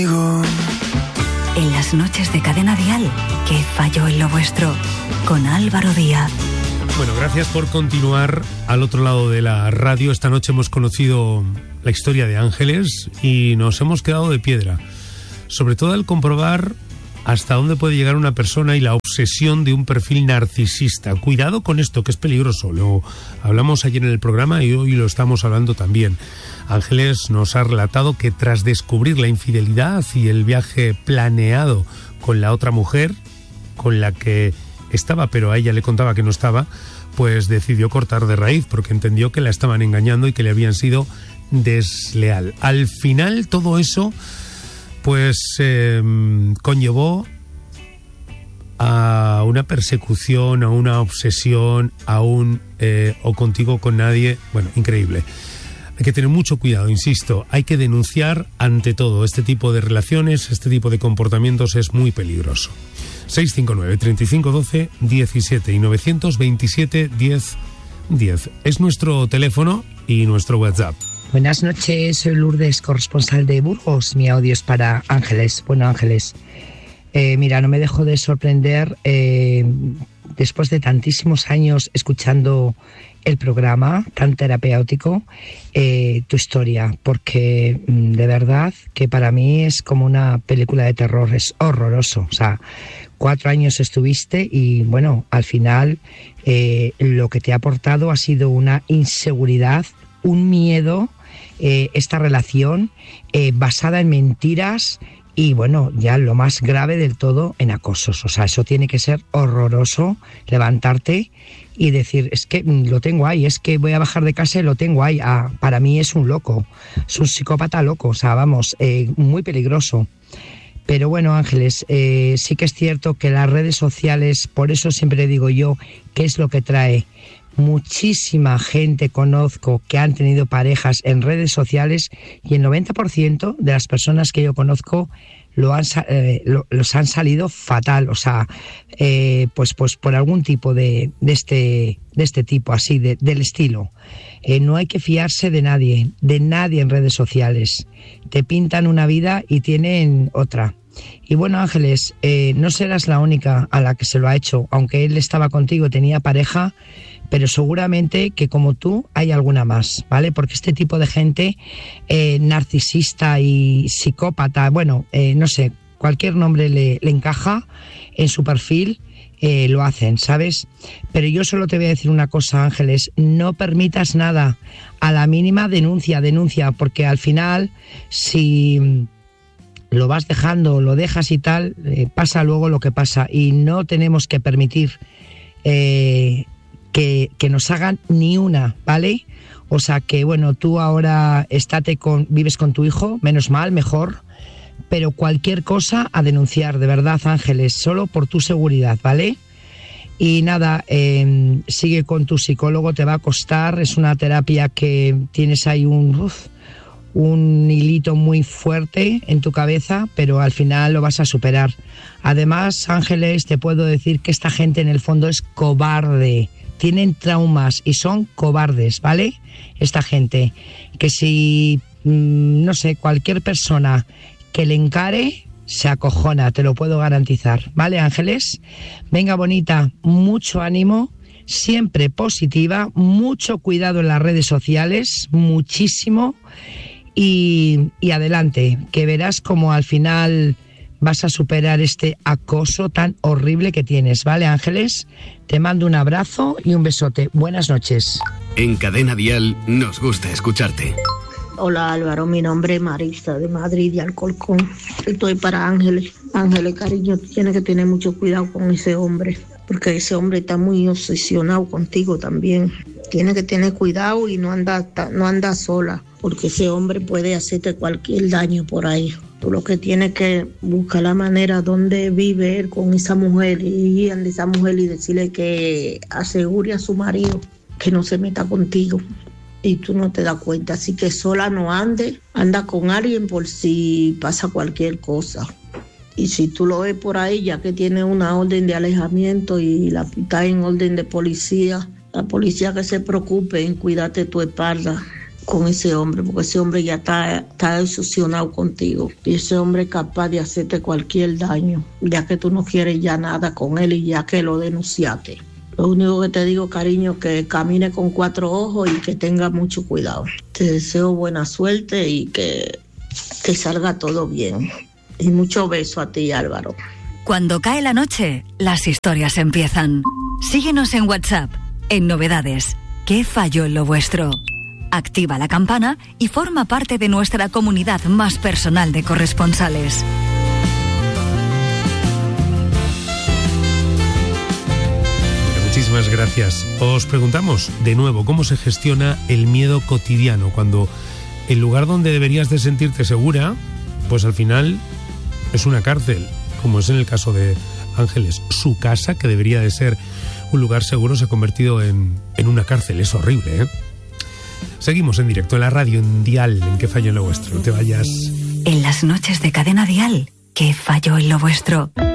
En las noches de Cadena Dial, ¿qué falló en lo vuestro? Con Álvaro Díaz. Bueno, gracias por continuar al otro lado de la radio. Esta noche hemos conocido la historia de Ángeles y nos hemos quedado de piedra. Sobre todo al comprobar hasta dónde puede llegar una persona y la obsesión de un perfil narcisista. Cuidado con esto, que es peligroso. Lo hablamos ayer en el programa y hoy lo estamos hablando también. Ángeles nos ha relatado que tras descubrir la infidelidad y el viaje planeado con la otra mujer, con la que estaba, pero a ella le contaba que no estaba, pues decidió cortar de raíz porque entendió que la estaban engañando y que le habían sido desleal. Al final todo eso pues conllevó a una persecución, a una obsesión, a un o contigo con nadie. Bueno, increíble. Hay que tener mucho cuidado, insisto, hay que denunciar ante todo este tipo de relaciones, este tipo de comportamientos es muy peligroso. 659 35 12 17 y 927 10 10 es nuestro teléfono y nuestro WhatsApp. Buenas noches, soy Lourdes, corresponsal de Burgos. Mi audio es para Ángeles. Bueno, Ángeles, mira, no me dejo de sorprender después de tantísimos años escuchando el programa tan terapéutico, tu historia, porque de verdad que para mí es como una película de terror, es horroroso. O sea, 4 años estuviste y bueno, al final lo que te ha aportado ha sido una inseguridad, un miedo, esta relación basada en mentiras y bueno, ya lo más grave del todo, en acosos. O sea, eso tiene que ser horroroso, levantarte y decir, es que lo tengo ahí, es que voy a bajar de casa y lo tengo ahí. Para mí es un loco, es un psicópata loco, o sea, vamos, muy peligroso. Pero bueno, Ángeles, sí que es cierto que las redes sociales, por eso siempre digo yo, ¿qué es lo que trae? Muchísima gente conozco que han tenido parejas en redes sociales y el 90% de las personas que yo conozco los han salido fatal, o sea, pues por algún tipo de este tipo, así, del estilo. No hay que fiarse de nadie en redes sociales. Te pintan una vida y tienen otra. Y bueno, Ángeles, no serás la única a la que se lo ha hecho, aunque él estaba contigo, tenía pareja, pero seguramente que como tú hay alguna más, ¿vale? Porque este tipo de gente narcisista y psicópata, bueno, no sé, cualquier nombre le encaja en su perfil, lo hacen, ¿sabes? Pero yo solo te voy a decir una cosa, Ángeles, no permitas nada, a la mínima denuncia, porque al final, si lo vas dejando, lo dejas y tal, pasa luego lo que pasa y no tenemos que permitir que nos hagan ni una, ¿vale? O sea que, bueno, tú ahora vives con tu hijo, menos mal, mejor, pero cualquier cosa a denunciar, de verdad, Ángeles, solo por tu seguridad, ¿vale? Y nada, sigue con tu psicólogo, te va a costar, es una terapia que tienes ahí un hilito muy fuerte en tu cabeza, pero al final lo vas a superar. Además, Ángeles, te puedo decir que esta gente en el fondo es cobarde, tienen traumas y son cobardes, ¿vale? Esta gente, que si, no sé, cualquier persona que le encare, se acojona, te lo puedo garantizar, ¿vale, Ángeles? Venga, bonita, mucho ánimo, siempre positiva, mucho cuidado en las redes sociales, muchísimo, y adelante, que verás como al final vas a superar este acoso tan horrible que tienes, ¿vale, Ángeles? Te mando un abrazo y un besote. Buenas noches. En Cadena Dial nos gusta escucharte. Hola, Álvaro, mi nombre es Marisa, de Madrid, de Alcorcón. Estoy para Ángeles. Ángeles, cariño, tienes que tener mucho cuidado con ese hombre, porque ese hombre está muy obsesionado contigo también. Tienes que tener cuidado y no anda sola, porque ese hombre puede hacerte cualquier daño por ahí. Tú lo que tienes que buscar la manera donde vive él con esa mujer y ir a esa mujer y decirle que asegure a su marido que no se meta contigo y tú no te das cuenta. Así que sola no anda con alguien por si pasa cualquier cosa. Y si tú lo ves por ahí, ya que tiene una orden de alejamiento y la está en orden de policía, la policía que se preocupe en cuidarte tu espalda. con ese hombre, porque ese hombre ya está obsesionado contigo y ese hombre es capaz de hacerte cualquier daño, ya que tú no quieres ya nada con él y ya que lo denunciaste. Lo único que te digo, cariño, que camine con 4 ojos y que tenga mucho cuidado. Te deseo buena suerte y que te salga todo bien. Y mucho beso a ti, Álvaro. Cuando cae la noche, las historias empiezan. Síguenos en WhatsApp, en Novedades. ¿Qué falló en lo vuestro? Activa la campana y forma parte de nuestra comunidad más personal de corresponsales. Muchísimas gracias. Os preguntamos de nuevo cómo se gestiona el miedo cotidiano cuando el lugar donde deberías de sentirte segura, pues al final es una cárcel, como es en el caso de Ángeles. Su casa, que debería de ser un lugar seguro, se ha convertido en una cárcel. Es horrible, ¿eh? Seguimos en directo en la radio, en Dial, en ¿Qué falló en lo vuestro? No te vayas. En las noches de Cadena Dial, ¿qué falló en lo vuestro?